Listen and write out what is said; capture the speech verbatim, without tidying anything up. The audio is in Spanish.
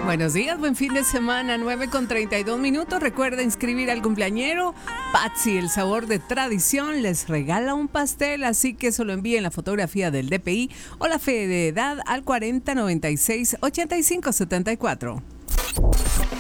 Buenos días, buen fin de semana, nueve con treinta y dos minutos. Recuerda inscribir al cumpleañero. Patsy, el sabor de tradición, les regala un pastel, así que solo envíen la fotografía del D P I o la fe de edad al cuarenta noventa y seis ochenta y cinco setenta y cuatro.